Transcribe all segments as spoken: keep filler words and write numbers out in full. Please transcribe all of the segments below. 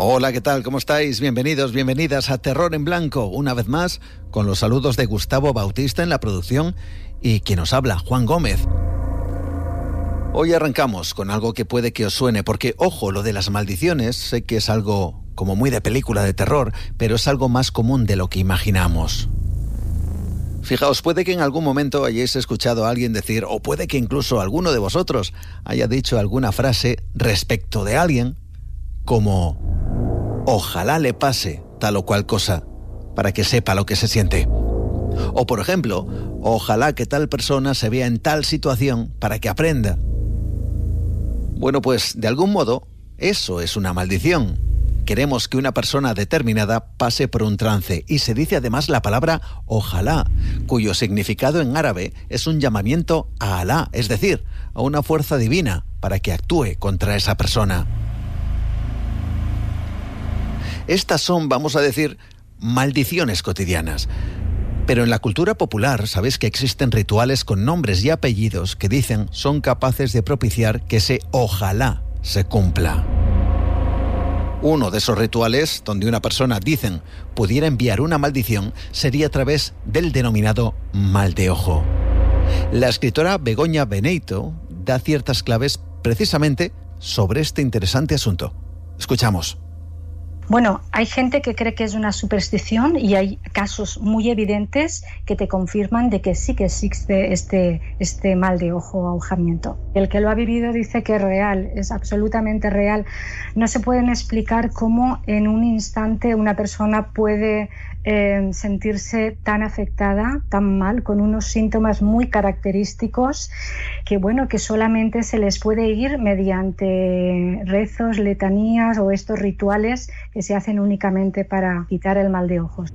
Hola, ¿qué tal? ¿Cómo estáis? Bienvenidos, bienvenidas a Terror en Blanco, una vez más, con los saludos de Gustavo Bautista en la producción y quien os habla, Juan Gómez. Hoy arrancamos con algo que puede que os suene, porque, ojo, lo de las maldiciones, sé que es algo como muy de película de terror, pero es algo más común de lo que imaginamos. Fijaos, puede que en algún momento hayáis escuchado a alguien decir, o puede que incluso alguno de vosotros haya dicho alguna frase respecto de alguien, como ojalá le pase tal o cual cosa, para que sepa lo que se siente. O por ejemplo, ojalá que tal persona se vea en tal situación para que aprenda. Bueno, pues de algún modo, eso es una maldición. Queremos que una persona determinada pase por un trance, y se dice además la palabra ojalá, cuyo significado en árabe es un llamamiento a Alá, es decir, a una fuerza divina para que actúe contra esa persona. Estas son, vamos a decir, maldiciones cotidianas. Pero en la cultura popular, sabéis que existen rituales con nombres y apellidos que dicen son capaces de propiciar que ese ojalá se cumpla. Uno de esos rituales, donde una persona, dicen, pudiera enviar una maldición, sería a través del denominado mal de ojo. La escritora Begoña Beneito da ciertas claves precisamente sobre este interesante asunto. Escuchamos. Bueno, hay gente que cree que es una superstición y hay casos muy evidentes que te confirman de que sí que existe este, este mal de ojo o ahogamiento. El que lo ha vivido dice que es real, es absolutamente real. No se pueden explicar cómo en un instante una persona puede eh, sentirse tan afectada, tan mal, con unos síntomas muy característicos que, bueno, que solamente se les puede ir mediante rezos, letanías o estos rituales que se hacen únicamente para quitar el mal de ojos.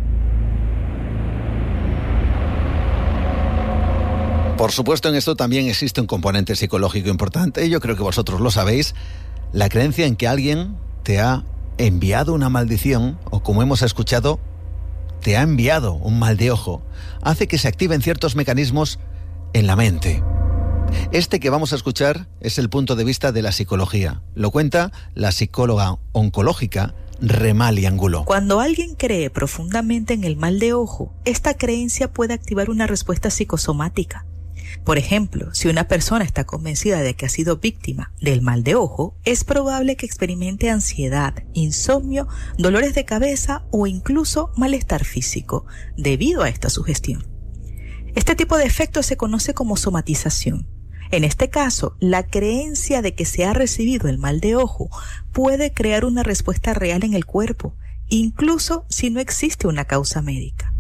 Por supuesto, en esto también existe un componente psicológico importante, yo creo que vosotros lo sabéis, la creencia en que alguien te ha enviado una maldición, o como hemos escuchado, te ha enviado un mal de ojo, hace que se activen ciertos mecanismos en la mente. Este que vamos a escuchar es el punto de vista de la psicología. Lo cuenta la psicóloga oncológica Remali Angulo. Cuando alguien cree profundamente en el mal de ojo, esta creencia puede activar una respuesta psicosomática. Por ejemplo, si una persona está convencida de que ha sido víctima del mal de ojo, es probable que experimente ansiedad, insomnio, dolores de cabeza o incluso malestar físico debido a esta sugestión. Este tipo de efecto se conoce como somatización. En este caso, la creencia de que se ha recibido el mal de ojo puede crear una respuesta real en el cuerpo, incluso si no existe una causa médica.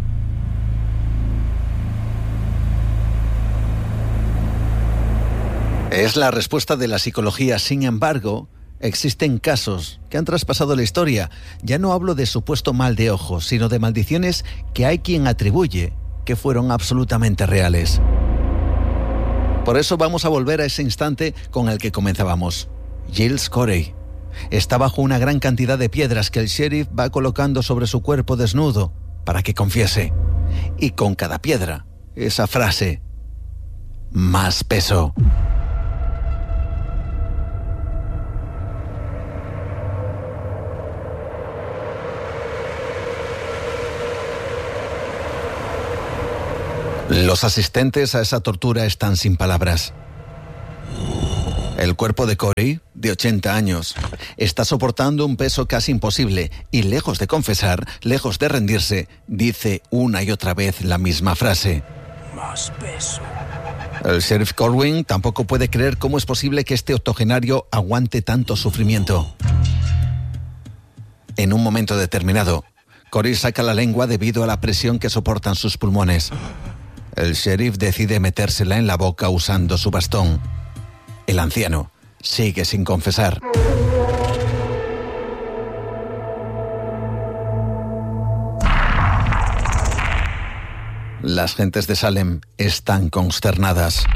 Es la respuesta de la psicología. Sin embargo, existen casos que han traspasado la historia. Ya no hablo de supuesto mal de ojo, sino de maldiciones que hay quien atribuye que fueron absolutamente reales. Por eso vamos a volver a ese instante con el que comenzábamos. Giles Corey está bajo una gran cantidad de piedras que el sheriff va colocando sobre su cuerpo desnudo para que confiese. Y con cada piedra, esa frase: más peso. Los asistentes a esa tortura están sin palabras. El cuerpo de Corey, de ochenta años, está soportando un peso casi imposible y, lejos de confesar, lejos de rendirse, dice una y otra vez la misma frase: más peso. El sheriff Corwin tampoco puede creer cómo es posible que este octogenario aguante tanto sufrimiento. En un momento determinado, Corey saca la lengua debido a la presión que soportan sus pulmones. El sheriff decide metérsela en la boca usando su bastón. El anciano sigue sin confesar. Las gentes de Salem están consternadas.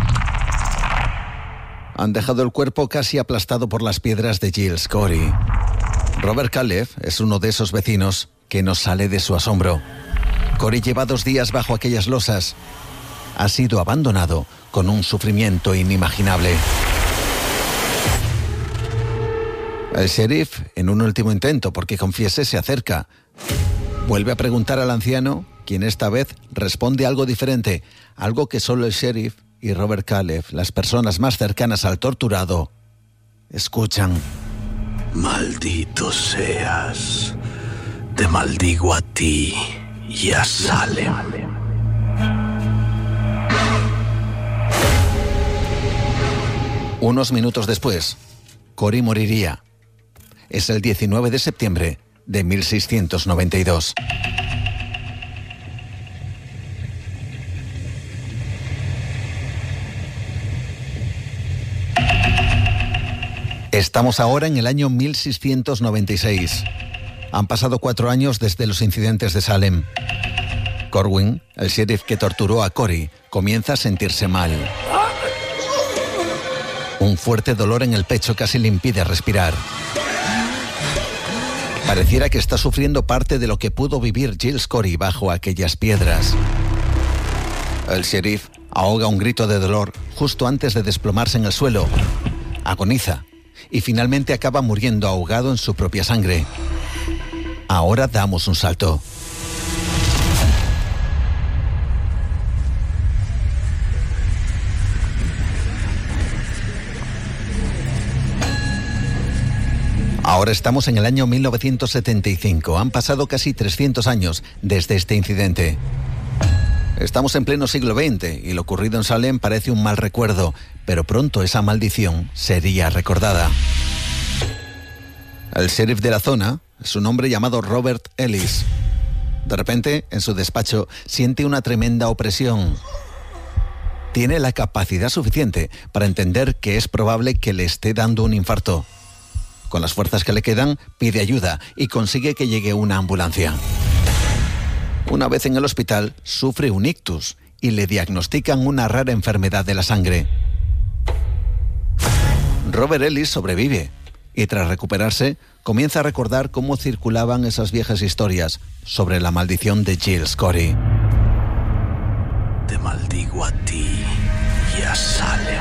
Han dejado el cuerpo casi aplastado por las piedras de Giles Corey. Robert Caleb es uno de esos vecinos que no sale de su asombro. Corey lleva dos días bajo aquellas losas. Ha sido abandonado con un sufrimiento inimaginable. El sheriff, en un último intento porque confiese, se acerca. Vuelve a preguntar al anciano, quien esta vez responde algo diferente, algo que solo el sheriff y Robert Caleff, las personas más cercanas al torturado, escuchan. Maldito seas. Te maldigo a ti y a Salem. Unos minutos después, Cory moriría. Es el diecinueve de septiembre de mil seiscientos noventa y dos. Estamos ahora en el año mil seiscientos noventa y seis. Han pasado cuatro años desde los incidentes de Salem. Corwin, el sheriff que torturó a Cory, comienza a sentirse mal. Un fuerte dolor en el pecho casi le impide respirar. Pareciera que está sufriendo parte de lo que pudo vivir Giles Corey bajo aquellas piedras. El sheriff ahoga un grito de dolor justo antes de desplomarse en el suelo. Agoniza y finalmente acaba muriendo ahogado en su propia sangre. Ahora damos un salto. Ahora estamos en el año mil novecientos setenta y cinco. Han pasado casi trescientos años desde este incidente. Estamos en pleno siglo veinte y lo ocurrido en Salem parece un mal recuerdo, pero pronto esa maldición sería recordada. El sheriff de la zona es un hombre llamado Robert Ellis. De repente, en su despacho, siente una tremenda opresión. Tiene la capacidad suficiente para entender que es probable que le esté dando un infarto. Con las fuerzas que le quedan, pide ayuda y consigue que llegue una ambulancia. Una vez en el hospital, sufre un ictus y le diagnostican una rara enfermedad de la sangre. Robert Ellis sobrevive y tras recuperarse, comienza a recordar cómo circulaban esas viejas historias sobre la maldición de Giles Corey. Te maldigo a ti y a Salem.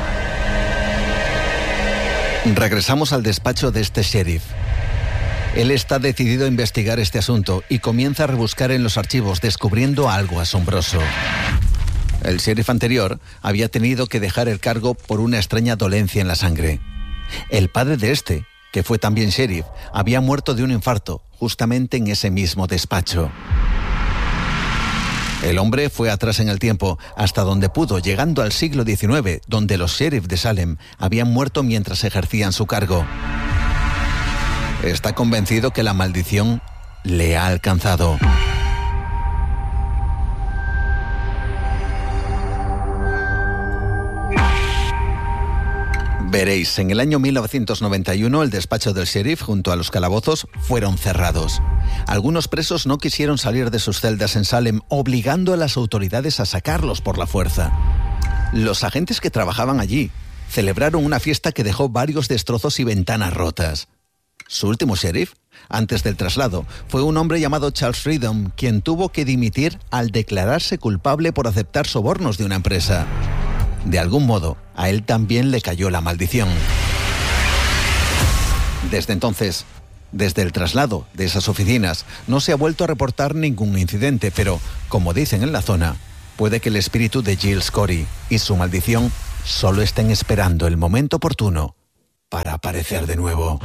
Regresamos al despacho de este sheriff. Él está decidido a investigar este asunto y comienza a rebuscar en los archivos, descubriendo algo asombroso. El sheriff anterior había tenido que dejar el cargo por una extraña dolencia en la sangre. El padre de este, que fue también sheriff, había muerto de un infarto justamente en ese mismo despacho. El hombre fue atrás en el tiempo, hasta donde pudo, llegando al siglo diecinueve, donde los sheriff de Salem habían muerto mientras ejercían su cargo. Está convencido que la maldición le ha alcanzado. Veréis, en el año mil novecientos noventa y uno el despacho del sheriff junto a los calabozos fueron cerrados. Algunos presos no quisieron salir de sus celdas en Salem, obligando a las autoridades a sacarlos por la fuerza. Los agentes que trabajaban allí celebraron una fiesta que dejó varios destrozos y ventanas rotas. Su último sheriff, antes del traslado, fue un hombre llamado Charles Freedom, quien tuvo que dimitir al declararse culpable por aceptar sobornos de una empresa. De algún modo, a él también le cayó la maldición. Desde entonces, desde el traslado de esas oficinas, no se ha vuelto a reportar ningún incidente, pero, como dicen en la zona, puede que el espíritu de Giles Corey y su maldición solo estén esperando el momento oportuno para aparecer de nuevo.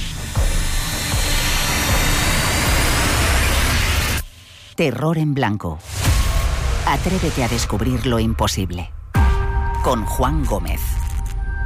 Terror en Blanco. Atrévete a descubrir lo imposible. Con Juan Gómez.